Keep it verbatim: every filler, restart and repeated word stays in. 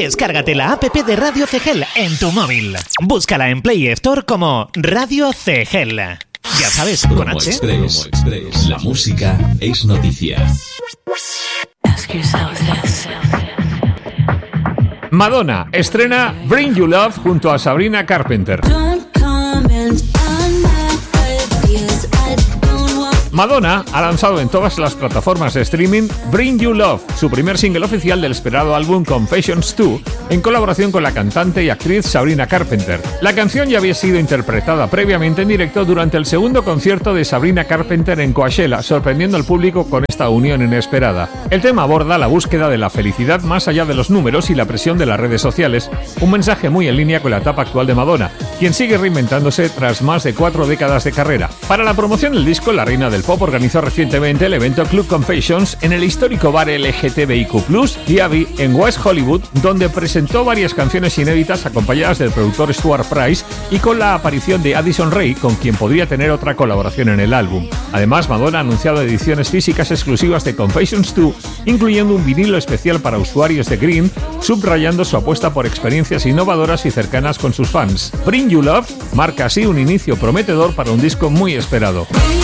Descárgate la app de Radio C G L en tu móvil. Búscala en Play Store como Radio C G L. Ya sabes, con Promo H. Express. Promo Express. La música es noticia. Madonna estrena Bring You Love junto a Sabrina Carpenter. Madonna ha lanzado en todas las plataformas de streaming Bring You Love, su primer single oficial del esperado álbum Confessions dos, en colaboración con la cantante y actriz Sabrina Carpenter. La canción ya había sido interpretada previamente en directo durante el segundo concierto de Sabrina Carpenter en Coachella, sorprendiendo al público con esta unión inesperada. El tema aborda la búsqueda de la felicidad más allá de los números y la presión de las redes sociales, un mensaje muy en línea con la etapa actual de Madonna, quien sigue reinventándose tras más de cuatro décadas de carrera. Para la promoción del disco, la reina del pop organizó recientemente el evento Club Confessions en el histórico bar L G T B I Q plus, The Abbey, en West Hollywood, donde presentó varias canciones inéditas acompañadas del productor Stuart Price y con la aparición de Addison Rae, con quien podría tener otra colaboración en el álbum. Además, Madonna ha anunciado ediciones físicas exclusivas de Confessions dos, incluyendo un vinilo especial para usuarios de Green, subrayando su apuesta por experiencias innovadoras y cercanas con sus fans. Bring You Love marca así un inicio prometedor para un disco muy esperado.